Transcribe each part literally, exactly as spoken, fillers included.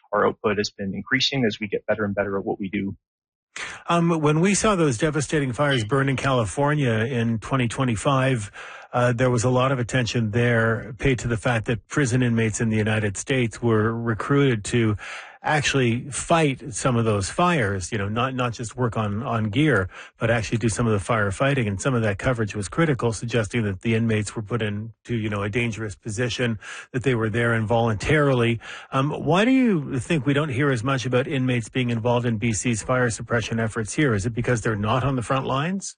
our output has been increasing as we get better and better at what we do. Um, when we saw those devastating fires burn in California in twenty twenty-five, uh, there was a lot of attention there paid to the fact that prison inmates in the United States were recruited to actually fight some of those fires, you know, not, not just work on, on gear, but actually do some of the firefighting. And some of that coverage was critical, suggesting that the inmates were put into, you know, a dangerous position, that they were there involuntarily. Um, why do you think we don't hear as much about inmates being involved in B C's fire suppression efforts here? Is it because they're not on the front lines?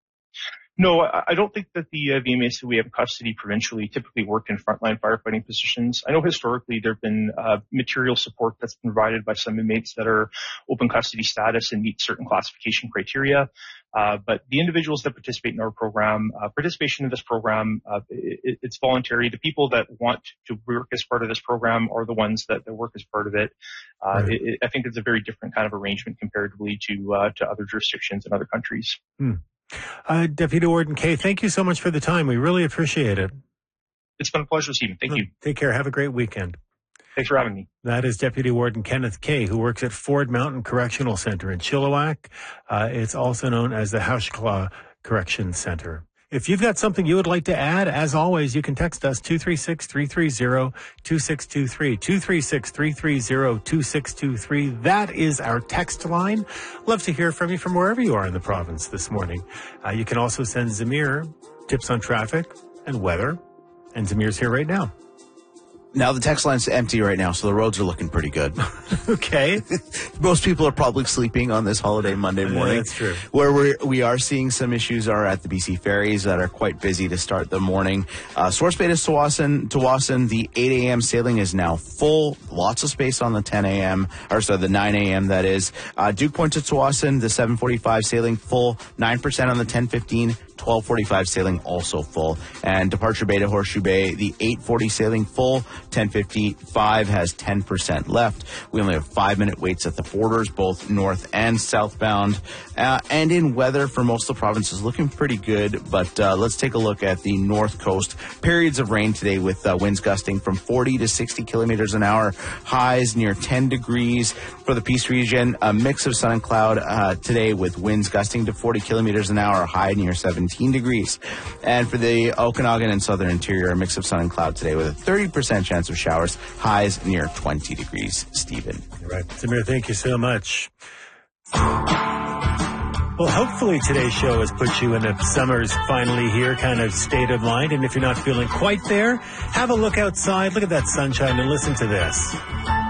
No, I don't think that the uh, V M As that we have in custody provincially typically work in frontline firefighting positions. I know historically there have been uh, material support that's been provided by some inmates that are open custody status and meet certain classification criteria. Uh, but the individuals that participate in our program, uh, participation in this program, uh, it, it's voluntary. The people that want to work as part of this program are the ones that, that work as part of it. Uh, right. it, it. I think it's a very different kind of arrangement comparatively to uh, to other jurisdictions in other countries. Hmm. Uh, Deputy Warden Kaye, thank you so much for the time. We really appreciate it. It's been a pleasure, Stephen. Thank you. Take care. Have a great weekend. Thanks for having me. That is Deputy Warden Kenneth Kaye, who works at Ford Mountain Correctional Center in Chilliwack. Uh, it's also known as the Houshclaw Correction Center. If you've got something you would like to add, as always, you can text us two three six, three three zero, two six two three, two three six, three three zero, two six two three. That is our text line. Love to hear from you from wherever you are in the province this morning. Uh, you can also send Zamir tips on traffic and weather, and Zamir's here right now. Now the text line's empty right now, so the roads are looking pretty good. Okay. Most people are probably sleeping on this holiday Monday morning. Yeah, that's true. Where we're, we are seeing some issues are at the B C ferries that are quite busy to start the morning. Uh, Source Bay to Tsawwassen, Tsawwassen, the eight a.m. sailing is now full. Lots of space on the ten a.m., or sorry, the nine a.m. that is. Uh, Duke Point to Tsawwassen, the seven forty-five sailing full, nine percent on the ten fifteen. twelve forty-five sailing also full. And Departure Bay to Horseshoe Bay, the eight forty sailing full, ten fifty-five has ten percent left. We only have five minute waits at the borders, both north and southbound. Uh, and in weather for most of the provinces, looking pretty good. But uh, let's take a look at the north coast. Periods of rain today with uh, winds gusting from forty to sixty kilometers an hour. Highs near ten degrees. For the Peace region, a mix of sun and cloud uh, today with winds gusting to forty kilometers an hour. High near seventeen degrees. And for the Okanagan and southern interior, a mix of sun and cloud today with a thirty percent chance of showers. Highs near twenty degrees. Stephen. All right. Zamir, thank you so much. Well, hopefully today's show has put you in a summer's finally here kind of state of mind. And if you're not feeling quite there, have a look outside, look at that sunshine, and listen to this.